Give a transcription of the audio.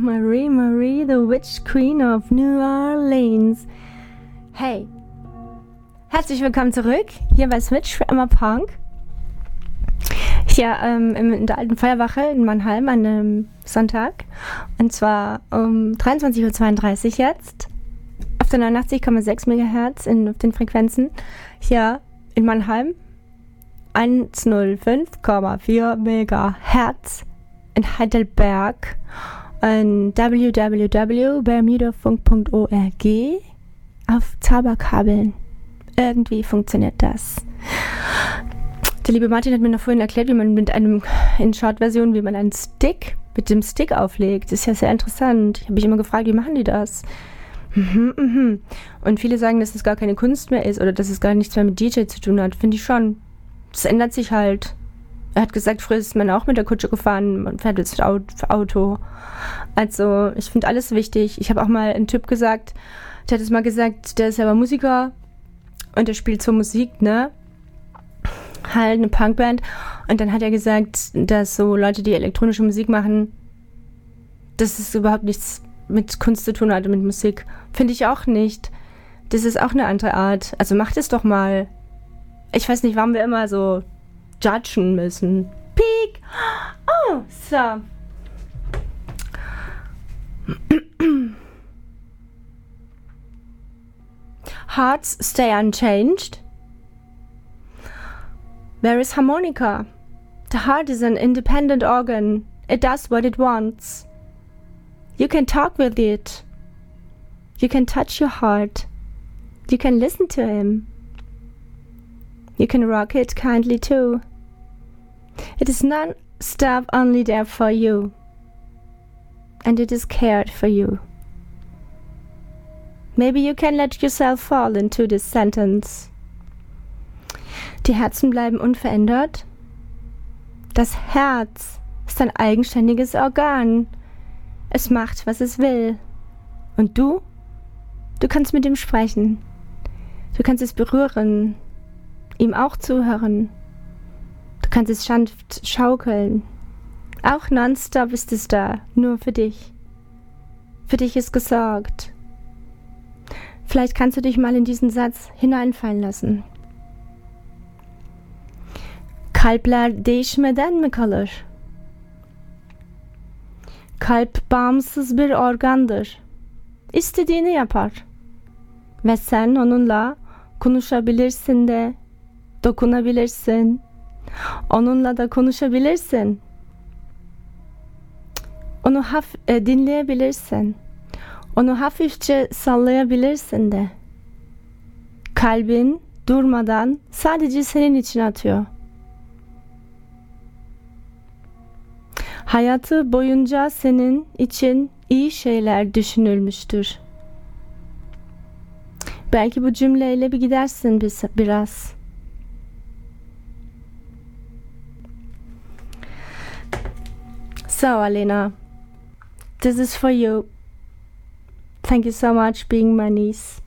Marie, Marie, the Witch Queen of New Orleans. Hey, herzlich willkommen zurück, hier bei Switch für immer Punk. Hier in der alten Feuerwache in Mannheim an einem Sonntag. Und zwar um 23.32 Uhr jetzt. Auf der 89,6 MHz auf den Frequenzen. Hier in Mannheim. 105,4 MHz in Heidelberg. Und www.bermudafunk.org auf Zauberkabeln. Irgendwie funktioniert das. Der liebe Martin hat mir noch vorhin erklärt, wie man in Short-Version, wie man einen Stick mit dem Stick auflegt. Das ist ja sehr interessant. Ich habe mich immer gefragt, wie machen die das? Und viele sagen, dass es gar keine Kunst mehr ist oder dass es gar nichts mehr mit DJ zu tun hat. Finde ich schon. Das ändert sich halt. Er hat gesagt, früher ist man auch mit der Kutsche gefahren, man fährt jetzt Auto. Also, ich finde alles wichtig. Ich habe auch mal einen Typ gesagt, der hat es mal gesagt, der ist selber Musiker und der spielt so Musik, ne? Halt eine Punkband. Und dann hat er gesagt, dass so Leute, die elektronische Musik machen, dass es überhaupt nichts mit Kunst zu tun hat und mit Musik. Finde ich auch nicht. Das ist auch eine andere Art. Also macht es doch mal. Ich weiß nicht, warum wir immer so judgen müssen. Peak! Oh, so. Hearts stay unchanged. Where is harmonica? The heart is an independent organ. It does what it wants. You can talk with it. You can touch your heart. You can listen to him. You can rock it kindly too. It is non-stop only there for you. And it is cared for you. Maybe you can let yourself fall into this sentence. Die Herzen bleiben unverändert. Das Herz ist ein eigenständiges Organ. Es macht, was es will. Und du? Du kannst mit ihm sprechen. Du kannst es berühren. Ihm auch zuhören. Du kannst es sanft schaukeln. Auch nonstop ist es da, nur für dich. Für dich ist gesorgt. Vielleicht kannst du dich mal in diesen Satz hineinfallen lassen. Kalpler değişmeden mi kalır? Kalp bağımsız bir organdır. İstediğini yapar. Ve sen onunla konuşabilirsin de, dokunabilirsin. Onunla da konuşabilirsin. Onu dinleyebilirsin. Onu hafifçe sallayabilirsin de. Kalbin durmadan sadece senin için atıyor. Hayatı boyunca senin için iyi şeyler düşünülmüştür. Belki bu cümleyle bir gidersin biraz. So, Alena, this is for you. Thank you so much being my niece.